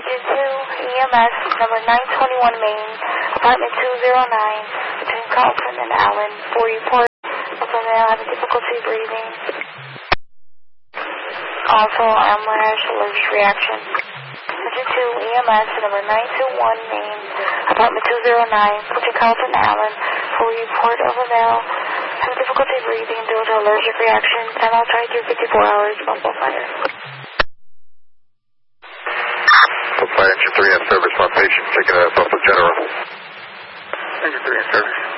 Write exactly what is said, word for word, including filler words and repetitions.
two E M S, number nine twenty-one Main, apartment two oh nine, between Carlton and Allen, for report of a male having difficulty breathing. Also, amlash allergic reaction. Engine two E M S, number nine two one Main, apartment two oh nine, between Carlton and Allen, for report of a male having difficulty breathing due to allergic reaction. Time out twenty-two fifty-four hours, Buffalo Fire. Buffalo Fire, Engine three in service, one patient, taking a Buffalo General. Engine three in service.